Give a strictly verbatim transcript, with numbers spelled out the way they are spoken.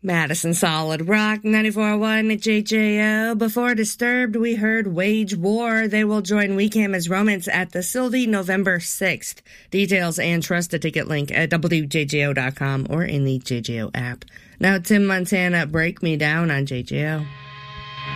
Madison Solid Rock, ninety-four point one at J J O. Before Disturbed, we heard Wage War. They will join Weekam as Romance at the Sylvie November sixth. Details and trust a ticket link at W J J O dot com or in the J J O app. Now Tim Montana, Break Me Down on J J O.